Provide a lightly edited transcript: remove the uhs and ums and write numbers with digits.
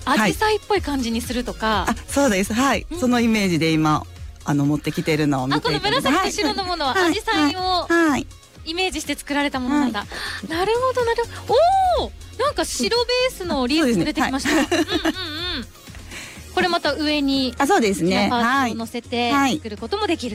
紫陽花っぽい感じにするとか。 あ、そうです。はい。そのイメージで今持ってきてるのを見てこの紫と白のものは紫陽花をイメージして作られたものなんだ。なるほどなるほど。おお、なんか白ベースのリーフ出てきました。これまた上にそうですね。 パーツを乗せて作ることもできる。